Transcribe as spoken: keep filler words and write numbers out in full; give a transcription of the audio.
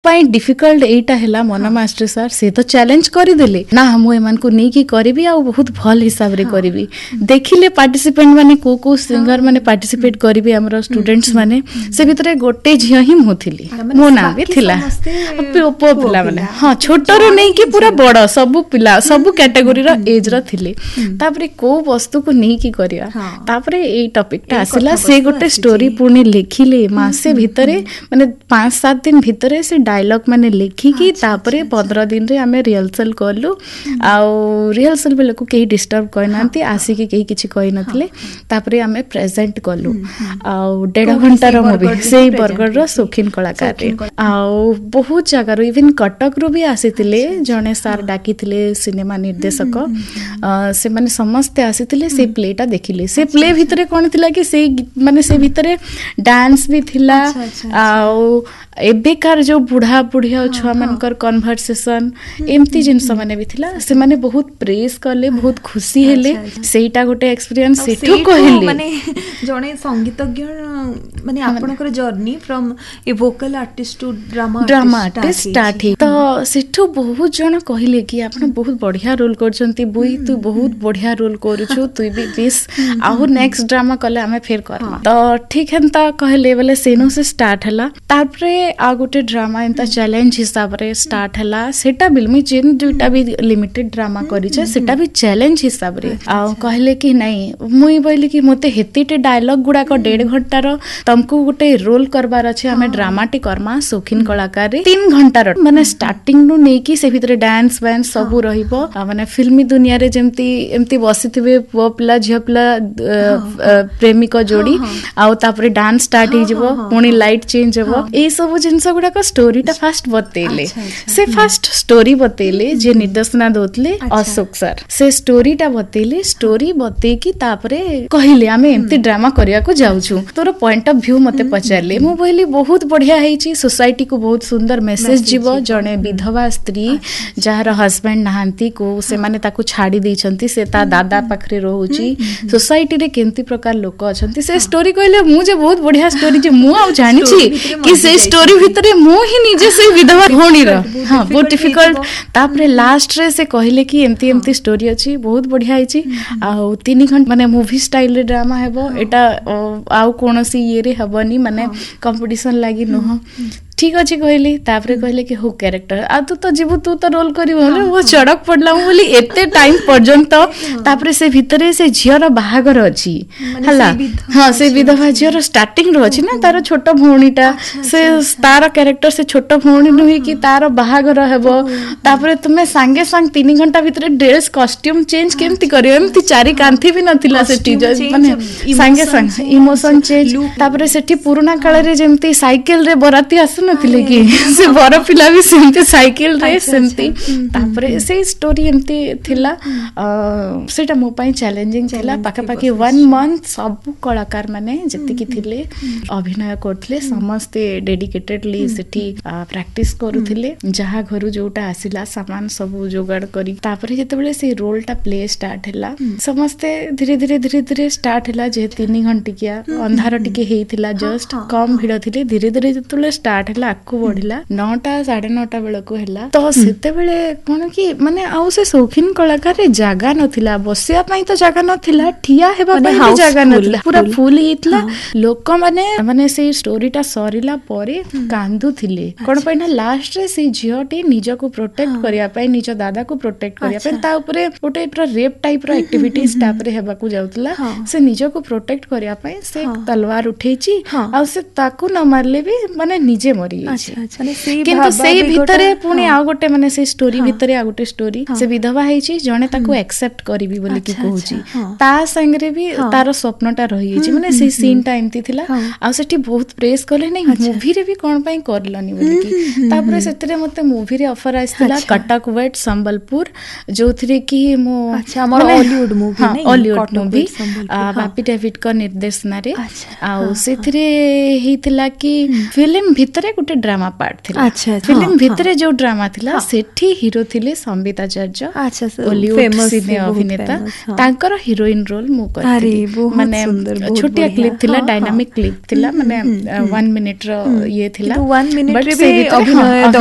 पाई difficult एटा हैला मन master sir से तो चैलेंज करि देले ना हम एमान को नै की करबी आ बहुत भल हिसाब रे करबी देखिले पार्टिसिपेंट माने को को सिंगर माने पार्टिसिपेट करबी हमर स्टूडेंट्स माने से भितरे गोटे झियो ही मु थिली मो ना भी थिला पो पिला माने हां छोटो रो नै की पूरा बड़ सब पिला सब कैटेगरी रो एज रो थिले तापरे को वस्तु को नै की करिया तापरे ए टॉपिक टा आसिला से गोटे स्टोरी पुणी लिखिले मासे भितरे माने पाँच सात दिन भितरे से डायलॉग माने लिखिकी तापरे पंद्रह दिन रे आमे रिहर्सल करलु आ रिहर्सल बेले को केही डिस्टर्ब करनांती आसी के केही किछि कहि नथिले तापरे आमे प्रेजेंट करलु आ डेढ़ घंटा रो मूवी सेही बरगड़ रो शौकीन कलाकार रे आ बहुत जगह रो इवन कटक रो भी आसीतिले जने सार डाकिथिले सिनेमा निर्देशक से माने समस्त आसीतिले से प्लेटा देखिले से प्ले भितरे कोन थिला कि से माने से भितरे डांस भी थिला आ एबेकार जो बुढ़ा बुढ़िया छुआ मानकर कन्वर्सेशन एमती जिनस माने भी थिला से माने बहुत प्रेज करले बहुत खुशी हेले सेटा गोटे एक्सपीरियंस सेठो कहले माने जणे संगीतज्ञ माने आपनकर journey from A vocal artist to drama drama artist start हे तो सेठो बहुत जण कहले कि आपन बहुत बढ़िया रोल करछंती बुई तू बहुत बढ़िया रोल करूछु तू भी बेस आउ नेक्स्ट ड्रामा कले हमें फेर करमा तो ठीक हनता कहले बोले सेनो से स्टार्ट हला तापरे आ गोटे ड्रामा एंता चैलेंज हिसाब रे स्टार्ट हला सेटा बिलमी जेन दुटा भी लिमिटेड ड्रामा करी छै सेटा भी चैलेंज हिसाब रे आ कहले कि नहीं मुई बोली कि मते हेतिटे डायलॉग गुडा को डेढ़ घंटा रो तुमको गोटे रोल करबार अछि हमें ड्रामाटी कर्मा शौकीन कलाकार रे तीन घंटा रो माने स्टार्टिंग नु नै कि से भितरे डांस बैंस सब रहिबो माने फिल्मी दुनिया रे जेमती एमती बसिथिबे पुओ पिला झियो पिला प्रेमिक जोड़ी आ तापरे डांस स्टार्ट हो जबो पुणी लाइट चेंज हो ए सब जिंस गुडा को स्टोरी टा फास्ट बतेले से फास्ट स्टोरी बतेले जे निर्देशना दोतले अशोक सर से स्टोरी टा बतेले स्टोरी बते की तापरे कहिले आमे एमती ड्रामा करिया को जाउछु तोर पॉइंट ऑफ व्यू मते पचारले मु बोली बहुत बढ़िया हेची सोसाइटी को बहुत सुंदर मेसेज जीवो जने विधवा स्त्री जहार हस्बैंड नहांती को से माने ताकू छाडी दैछंती से ता दादा पाखरे रहउची सोसाइटी रे केंती प्रकार लोक अछंती से स्टोरी कहले मु जे बहुत बढ़िया स्टोरी जे मु आ जानि छी कि से स्टोरी भितरे मु ही निजे से विधवा भोणी रो हां बहुत डिफिकल्ट तापरे लास्ट रे से कहले कि एमती एमती स्टोरी अछि बहुत बढ़िया हेची आ तीन घंटा माने मूवी स्टाइल रे ड्रामा हेबो एटा आउ कोनोसी ये रे हबनी माने कंपटीशन लागी नहो ठीक अछि कहली तापरे कहले कि हो कैरेक्टर आ तू तो जीवु तू तो रोल करी बोले वो चड़क पडला बोली एते टाइम पर्यंत तापरे से भितरे से झियर बाहागर अछि हला हां से विधवा झियर स्टार्टिंग रो अछि ना तार छोट भौणीटा से तार कैरेक्टर से छोट भौणी नुही कि तार बाहागर हेबो तापरे तुमे संगे संग तीन घंटा भितरे ड्रेस कॉस्ट्यूम चेंज केमती करियो एमती चारि कांथी भी नथिला से टीजर माने संगे संग इमोशन चेंज तापरे सेठी पुराना काल रे जेमती साइकिल रे बराती आसु नथिले कि से बड़ पिला भी सेमती साइकिल रे सेमती तापरे से स्टोरी एमती थिला सेटा मो पई चैलेंजिंग थिला पाका पाकी वन मंथ सब कलाकार माने जति की थिले अभिनय करथले समस्त डेडिकेटेडली सेठी प्रैक्टिस करूथिले जहा घरु जोटा आसिला सामान सब जोगाड़ करी तापरे जेतेबेले से रोल टा प्ले स्टार्ट हैला समस्त धीरे धीरे धीरे धीरे स्टार्ट हैला जे तीन घंटे किया अंधार टिके हेइथिला जस्ट कम भिड़ थिले धीरे धीरे जेतेबेले स्टार्ट हैला आकु बढ़िला नौटा साढ़े नौटा बेला को हैला तो सेते बेले कोन की माने आउ से शौकीन कलाकार रे जागा नथिला बसिया पई तो जागा नथिला ठिया हेबा पई भी जागा नथिला पूरा फुल हेतला लोक माने माने से स्टोरी टा सरिला परे कांदु थिले कोन पई ना लास्ट रे से झियोटी निज को प्रोटेक्ट करिया पई निज दादा को प्रोटेक्ट करिया पई ता ऊपरे ओटे पूरा रेप टाइप रो एक्टिविटीज टाइप रे हेबा को जाउतला से निज को प्रोटेक्ट करिया पई से तलवार उठेची आ से ताकू न मारले भी माने निजे मरी अच्छा अच्छा ने से किंतु सेही भितरे पुनी आ गोटे माने से स्टोरी भितरे आ गोटे स्टोरी से विधवा हेची जणे ताकू एक्सेप्ट करबी बोली कि कहूची ता संगरे भी तारो स्वप्नटा रही छि माने से सीन टा एमती थिला आ सेठी बहुत प्रेस करले नै मूवी रे भी कोन पई करलनी बोली कि तापरे सेतरे मते मूवी रे ऑफर आइसला कटक वेट संबलपुर जोथरे कि मो अच्छा हमर हॉलीवुड मूवी नै हॉलीवुड मूवी बापी डेविड का निर्देशना रे आ सेथरे हेतिला कि फिल्म भितरे गोटे ड्रामा पार्ट थिला अच्छा फिल्म भितरे जो ड्रामा थिला सेठी हीरो थिले संबित आचार्य अच्छा हॉलीवुड सिने अभिनेता तांकर हीरोइन रोल मु करथि माने छोटिया क्लिप थिला डायनामिक क्लिप थिला माने वन मिनिट रो ये थिला वन मिनिट रे भी अभिनय